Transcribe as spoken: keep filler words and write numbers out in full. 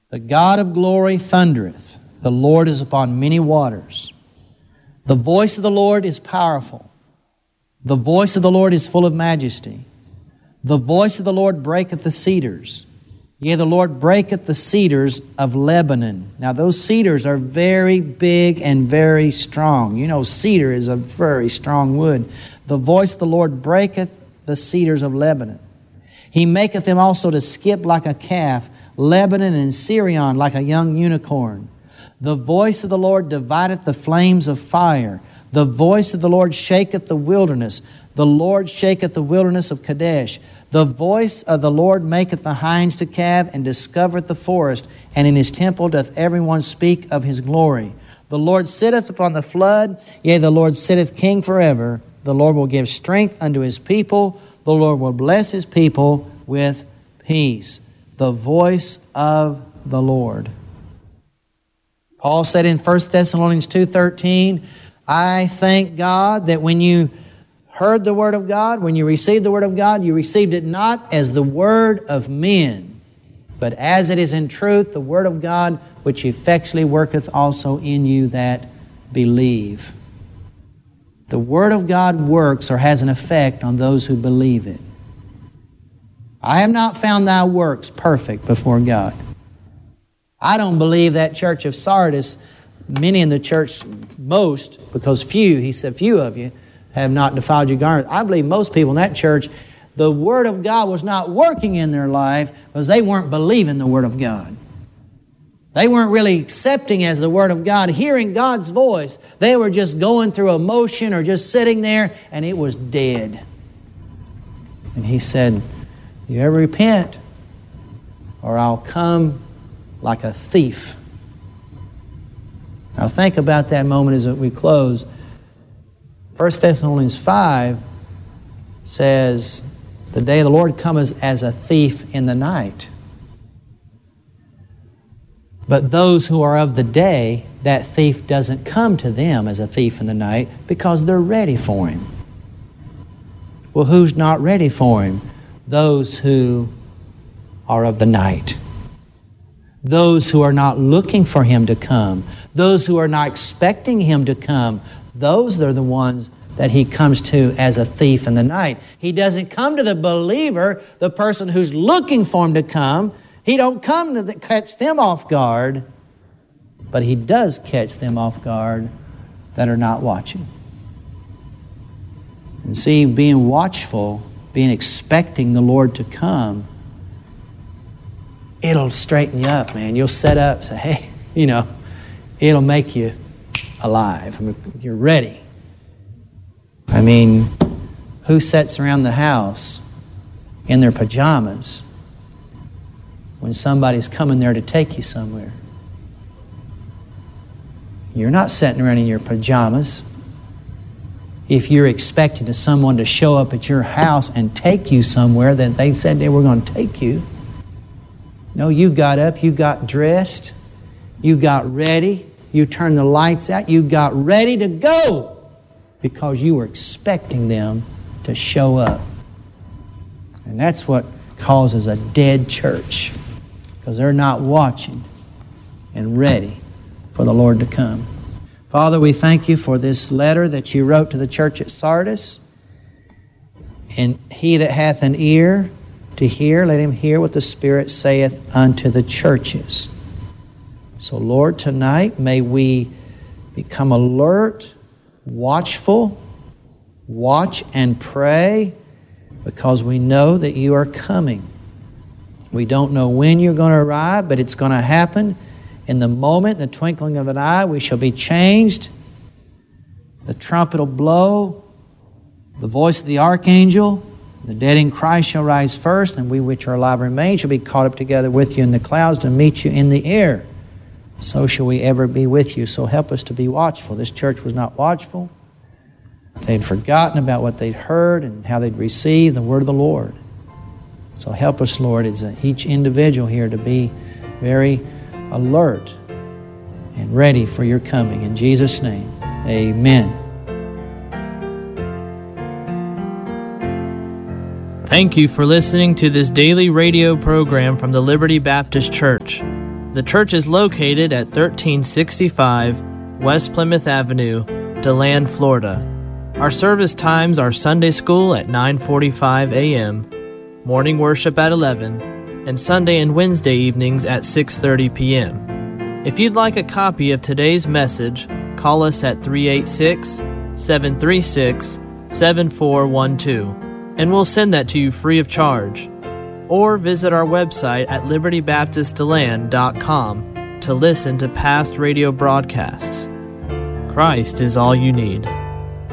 The God of glory thundereth. The Lord is upon many waters. The voice of the Lord is powerful. The voice of the Lord is full of majesty. The voice of the Lord breaketh the cedars. Yea, the Lord breaketh the cedars of Lebanon. Now, those cedars are very big and very strong. You know, cedar is a very strong wood. The voice of the Lord breaketh the cedars of Lebanon. He maketh them also to skip like a calf, Lebanon and Syrian like a young unicorn. The voice of the Lord divideth the flames of fire. The voice of the Lord shaketh the wilderness. The Lord shaketh the wilderness of Kadesh. The voice of the Lord maketh the hinds to calve, and discovereth the forest, and in His temple doth every one speak of His glory. The Lord sitteth upon the flood, yea, the Lord sitteth king forever. The Lord will give strength unto His people. The Lord will bless His people with peace. The voice of the Lord. Paul said in First Thessalonians two thirteen, I thank God that when you heard the Word of God, when you received the Word of God, you received it not as the word of men, but as it is in truth the Word of God, which effectually worketh also in you that believe. The Word of God works or has an effect on those who believe it. I have not found thy works perfect before God. I don't believe that church of Sardis, many in the church, most, because few, he said, few of you have not defiled your garments. I believe most people in that church, the Word of God was not working in their life because they weren't believing the Word of God. They weren't really accepting as the Word of God, hearing God's voice. They were just going through emotion or just sitting there, and it was dead. And he said, you ever repent, or I'll come like a thief. Now think about that moment as we close. First Thessalonians five says, the day of the Lord cometh as a thief in the night. But those who are of the day, that thief doesn't come to them as a thief in the night because they're ready for him. Well, who's not ready for him? Those who are of the night. Those who are not looking for him to come. Those who are not expecting him to come. Those are the ones that he comes to as a thief in the night. He doesn't come to the believer, the person who's looking for him to come. He don't come to the, catch them off guard, but he does catch them off guard that are not watching. And see, being watchful, being expecting the Lord to come, it'll straighten you up, man. You'll set up, say, hey, you know, it'll make you alive. I mean, you're ready. I mean, who sits around the house in their pajamas when somebody's coming there to take you somewhere? You're not sitting around in your pajamas if you're expecting someone to show up at your house and take you somewhere that they said they were going to take you. No, you got up, you got dressed, you got ready, you turned the lights out, you got ready to go because you were expecting them to show up. And that's what causes a dead church, because they're not watching and ready for the Lord to come. Father, we thank you for this letter that you wrote to the church at Sardis. And he that hath an ear to hear, let him hear what the Spirit saith unto the churches. So, Lord, tonight may we become alert, watchful, watch and pray, because we know that you are coming. We don't know when you're going to arrive, but it's going to happen. In the moment, in the twinkling of an eye, we shall be changed. The trumpet will blow, the voice of the archangel, the dead in Christ shall rise first, and we which are alive remain shall be caught up together with you in the clouds to meet you in the air. So shall we ever be with you. So help us to be watchful. This church was not watchful. They'd forgotten about what they'd heard and how they'd received the word of the Lord. So help us, Lord, as each individual here to be very alert and ready for your coming. In Jesus' name, amen. Thank you for listening to this daily radio program from the Liberty Baptist Church. The church is located at thirteen sixty-five West Plymouth Avenue, DeLand, Florida. Our service times are Sunday school at nine forty-five a.m., morning worship at eleven, and Sunday and Wednesday evenings at six thirty p.m. If you'd like a copy of today's message, call us at three eight six, seven three six, seven four one two, and we'll send that to you free of charge. Or visit our website at liberty baptist deland dot com to listen to past radio broadcasts. Christ is all you need.